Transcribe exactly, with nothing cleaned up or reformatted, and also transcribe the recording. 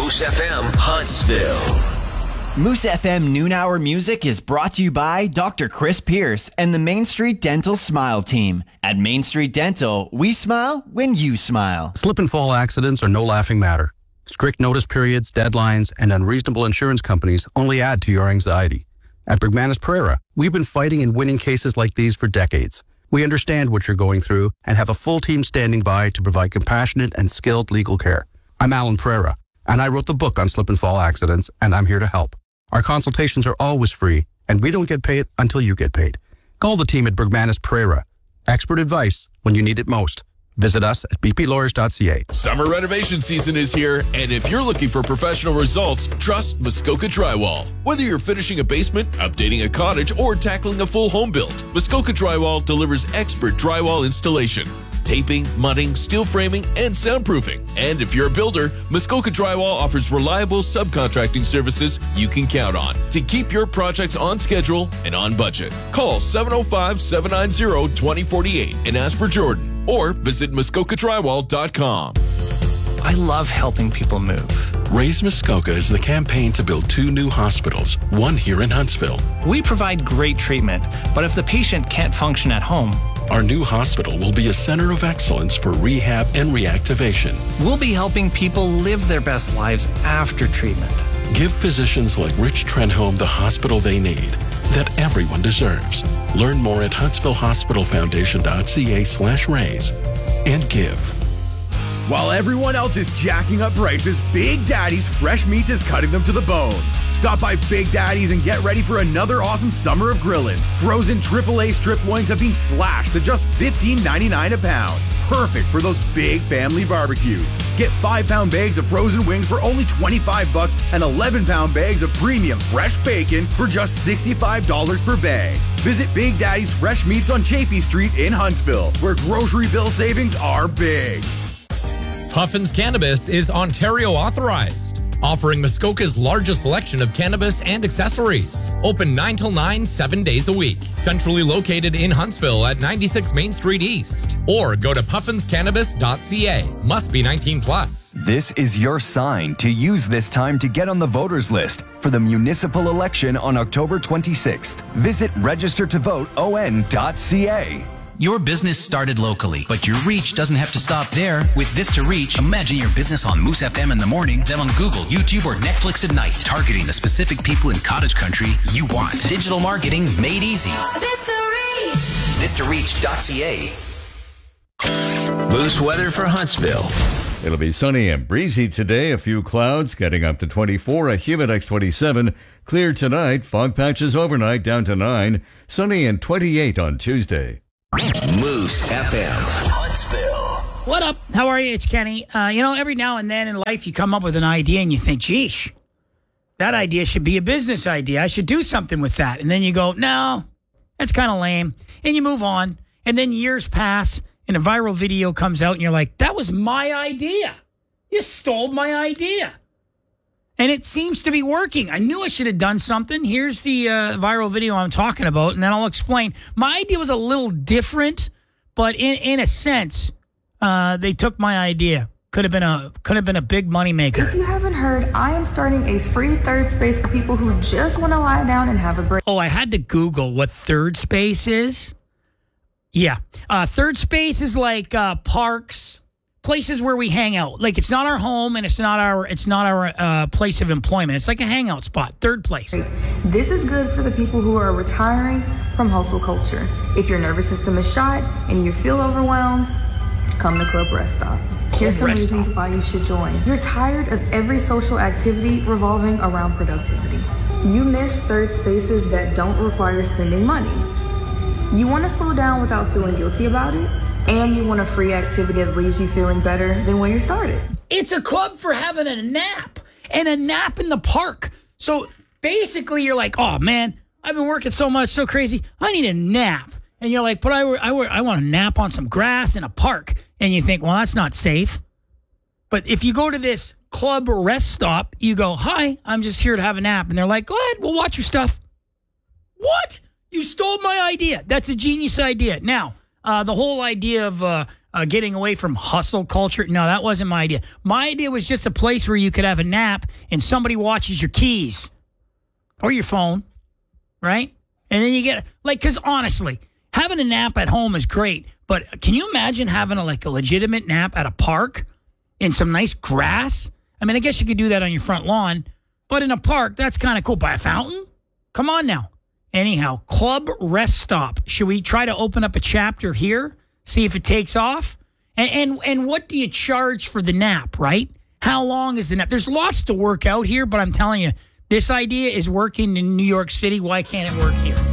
Moose F M Huntsville. Moose F M Noon Hour Music is brought to you by Doctor Chris Pierce and the Main Street Dental Smile Team. At Main Street Dental, we smile when you smile. Slip and fall accidents are no laughing matter. Strict notice periods, deadlines, and unreasonable insurance companies only add to your anxiety. At Bergmanis Pereira, we've been fighting and winning cases like these for decades. We understand what you're going through and have a full team standing by to provide compassionate and skilled legal care. I'm Alan Pereira, and I wrote the book on slip and fall accidents, and I'm here to help. Our consultations are always free, and we don't get paid until you get paid. Call the team at Bergmanis Pereira. Expert advice when you need it most. Visit us at b p lawyers dot c a. Summer renovation season is here, and if you're looking for professional results, trust Muskoka Drywall. Whether you're finishing a basement, updating a cottage, or tackling a full home build, Muskoka Drywall delivers expert drywall installation, taping, mudding, steel framing, and soundproofing. And if you're a builder, Muskoka Drywall offers reliable subcontracting services you can count on to keep your projects on schedule and on budget. Call seven oh five, seven nine zero, two oh four eight and ask for Jordan, or visit muskoka drywall dot com. I love helping people move. Raise Muskoka is the campaign to build two new hospitals, one here in Huntsville. We provide great treatment, but if the patient can't function at home, our new hospital will be a center of excellence for rehab and reactivation. We'll be helping people live their best lives after treatment. Give physicians like Rich Trenholm the hospital they need, that everyone deserves. Learn more at huntsville hospital foundation dot c a slash raise and give. While everyone else is jacking up prices, Big Daddy's Fresh Meats is cutting them to the bone. Stop by Big Daddy's and get ready for another awesome summer of grilling. Frozen triple A strip loins have been slashed to just fifteen ninety-nine a pound. Perfect for those big family barbecues. Get five pound bags of frozen wings for only twenty-five bucks and eleven pound bags of premium fresh bacon for just sixty-five dollars per bag. Visit Big Daddy's Fresh Meats on Chafee Street in Huntsville, where grocery bill savings are big. Puffin's Cannabis is Ontario authorized, offering Muskoka's largest selection of cannabis and accessories. Open nine till nine, seven days a week. Centrally located in Huntsville at ninety-six Main Street East. Or go to puffins cannabis dot c a. Must be nineteen plus. This is your sign to use this time to get on the voters list for the municipal election on October twenty-sixth. Visit register to vote o n dot c a. Your business started locally, but your reach doesn't have to stop there. With This to Reach, imagine your business on Moose F M in the morning, then on Google, YouTube, or Netflix at night, targeting the specific people in cottage country you want. Digital marketing made easy. This to Reach. this to reach dot c a. Moose weather for Huntsville. It'll be sunny and breezy today. A few clouds getting up to twenty-four, a Humidex twenty-seven. Clear tonight, fog patches overnight down to nine. Sunny and twenty-eight on Tuesday. Moose F M Huntsville. What up? How are you? It's Kenny. Uh, you know, every now and then in life you come up with an idea and you think, geesh, that idea should be a business idea. I should do something with that. And then you go, no, that's kind of lame. And you move on. And then years pass and a viral video comes out and you're like, that was my idea. You stole my idea. And it seems to be working. I knew I should have done something. Here's the uh, viral video I'm talking about, and then I'll explain. My idea was a little different, but in in a sense, uh, they took my idea. Could have been a could have been a big moneymaker. If you haven't heard, I am starting a free third space for people who just want to lie down and have a break. Oh, I had to Google what third space is. Yeah, uh, third space is like uh, parks. Places where we hang out. Like, it's not our home and it's not our it's not our uh, place of employment. It's like a hangout spot. Third place. This is good for the people who are retiring from hustle culture. If your nervous system is shot and you feel overwhelmed, come to Club Rest Stop. Here's some reasons why you should join. You're tired of every social activity revolving around productivity. You miss third spaces that don't require spending money. You want to slow down without feeling guilty about it? And you want a free activity that leaves you feeling better than when you started. It's a club for having a nap, and a nap in the park. So basically you're like, oh man, I've been working so much, so crazy, I need a nap. And you're like, but I, I, I want to nap on some grass in a park. And you think, well, that's not safe. But if you go to this Club Rest Stop, you go, hi, I'm just here to have a nap. And they're like, go ahead, we'll watch your stuff. What? You stole my idea. That's a genius idea. Now, Uh, the whole idea of uh, uh, getting away from hustle culture. No, that wasn't my idea. My idea was just a place where you could have a nap and somebody watches your keys or your phone, right? And then you get, like, because honestly, having a nap at home is great, but can you imagine having a, like a legitimate nap at a park in some nice grass? I mean, I guess you could do that on your front lawn, but in a park, that's kind of cool. By a fountain? Come on now. Anyhow, Club Rest Stop. Should we try to open up a chapter here? See if it takes off? And, and and what do you charge for the nap, right? How long is the nap? There's lots to work out here, but I'm telling you, this idea is working in New York City. Why can't it work here?